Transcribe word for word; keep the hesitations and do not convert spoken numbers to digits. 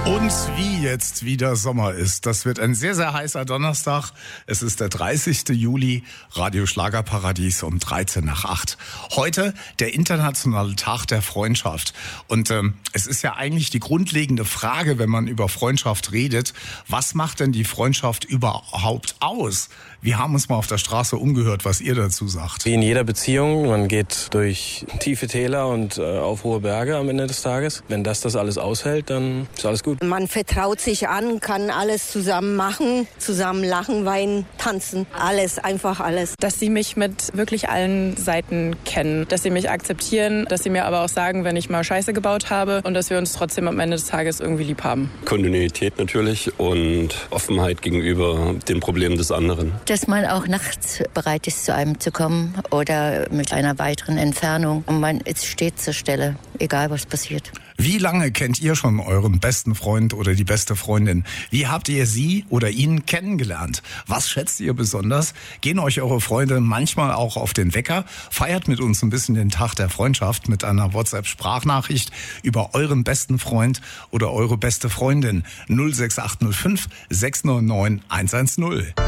Und wie jetzt wieder Sommer ist, das wird ein sehr, sehr heißer Donnerstag. Es ist der dreißigste Juli, Radio Schlagerparadies um dreizehn nach acht. Heute der internationale Tag der Freundschaft. Und ähm, es ist ja eigentlich die grundlegende Frage, wenn man über Freundschaft redet, was macht denn die Freundschaft überhaupt aus? Wir haben uns mal auf der Straße umgehört, was ihr dazu sagt. Wie in jeder Beziehung, man geht durch tiefe Täler und äh, auf hohe Berge am Ende des Tages. Wenn das das alles aushält, dann ist alles gut. Man vertraut sich an, kann alles zusammen machen, zusammen lachen, weinen, tanzen, alles, einfach alles. Dass sie mich mit wirklich allen Seiten kennen, dass sie mich akzeptieren, dass sie mir aber auch sagen, wenn ich mal Scheiße gebaut habe und dass wir uns trotzdem am Ende des Tages irgendwie lieb haben. Kontinuität natürlich und Offenheit gegenüber den Problemen des anderen. Dass man auch nachts bereit ist, zu einem zu kommen oder mit einer weiteren Entfernung. Und man ist stets zur Stelle, egal was passiert. Wie lange kennt ihr schon euren besten Freund oder die beste Freundin? Wie habt ihr sie oder ihn kennengelernt? Was schätzt ihr besonders? Gehen euch eure Freunde manchmal auch auf den Wecker? Feiert mit uns ein bisschen den Tag der Freundschaft mit einer WhatsApp-Sprachnachricht über euren besten Freund oder eure beste Freundin. null sechs acht null fünf sechs neun neun eins eins null.